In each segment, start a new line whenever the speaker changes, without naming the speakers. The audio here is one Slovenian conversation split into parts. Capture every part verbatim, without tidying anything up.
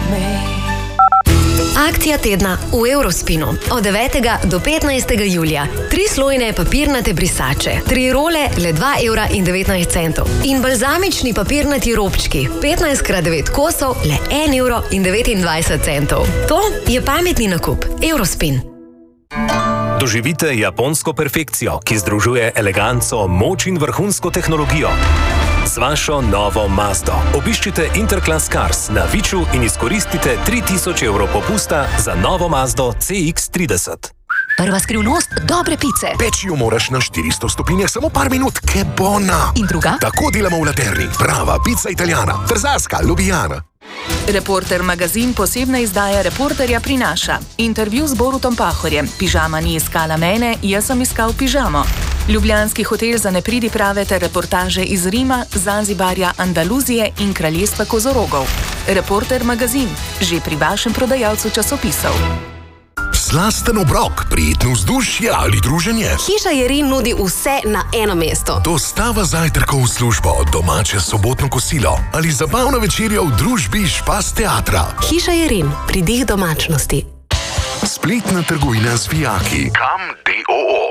Akcija tedna v Eurospinu od devetega do petnajstega julija. Tri slojne papirnate brisače, tri role le dva evra in devetnajst centov in balzamični papirnati robčki petnajst krat devet kosov le en evro in devetindvajset centov. To je pametni nakup. Eurospin.
Doživite japonsko perfekcijo, ki združuje eleganco, moč in vrhunsko tehnologijo. Z vašo novo Mazdo obiščite Interclass Cars na Viču in izkoristite tri tisoč evrov popusta za novo Mazdo C X trideset.
Prva skrivnost dobre pice.
Peči jo moraš na štiristo stopinjah samo par minut, ke bona.
In druga?
Tako delamo v Laterni. Prava pica italijana. Trzaska, Ljubljana.
Reporter magazin posebna izdaja Reporterja prinaša. Intervju z Borutom Pahorjem. Pižama ni iskala mene, jaz sem iskal pižamo. Ljubljanski hotel za nepridiprave ter reportaže iz Rima, Zanzibarja, Andaluzije in kraljestva kozorogov. Reporter magazin, že pri vašem prodajalcu časopisov.
Slasten obrok, prijetno vzdušje ali druženje.
Hiša Jerin nudi vse na eno mesto.
Dostava zajtrkov v službo, domače sobotno kosilo ali zabavna večerja v družbi Špas teatra.
Hiša Jerin, pridih domačnosti.
Spletna trgovina z vijaki. Kam D O O.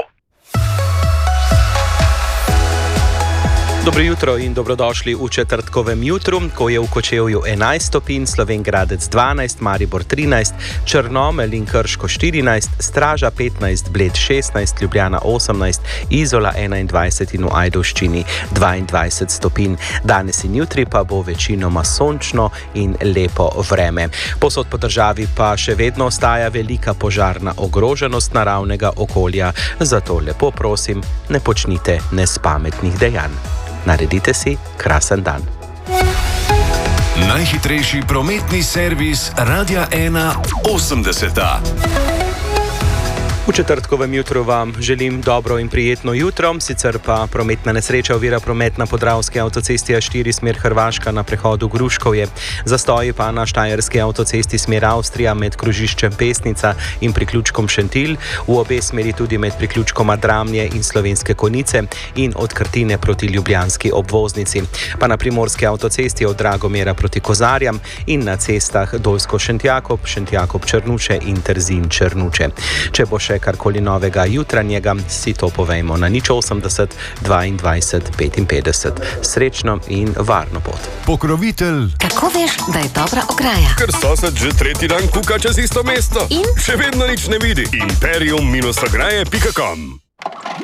Dobro jutro in dobrodošli v četrtkovem jutru, ko je v Kočevju enajst stopinj, Slovenj Gradec dvanajst, Maribor trinajst, Črnomelj in Krško štirinajst, Straža petnajst, Bled šestnajst, Ljubljana osemnajst, Izola enaindvajset in v Ajdovščini dvaindvajset stopinj. Danes in jutri pa bo večinoma sončno in lepo vreme. Posod po državi pa še vedno ostaja velika požarna ogroženost naravnega okolja, zato lepo prosim, ne počnite nespametnih dejanj. Naredite si krasen dan.
Najhitrejši prometni servis Radia ena osemdeseta.
V četrtkovem jutru vam želim dobro in prijetno jutro, sicer pa prometna nesreča ovira promet na Podravski avtocesti A štiri smer Hrvaška na prehodu Gruškovje. Zastoji pa na Štajerski avtocesti smer Avstrija med krožiščem Pesnica in priključkom Šentilj, v obe smeri tudi med priključkoma Dramlje in Slovenske Konjice in od Krtine proti ljubljanski obvoznici. Pa na Primorski avtocesti od Dragomera proti Kozarjam in na cestah Dolsko-Šentjakob, Šentjakob-Črnuče in Trzin-Črnuče. Če bo še karkoli novega jutranjega, si to povejmo na nič osemdeset dvaindvajset petinpetdeset. Srečno in varno pot.
Pokrovitelj.
Kako veš, da je dobra ograja?
Ker sosed že tretji dan kuka čez isto mesto.
In?
Še vedno nič ne vidi. imperium dash ograje pika com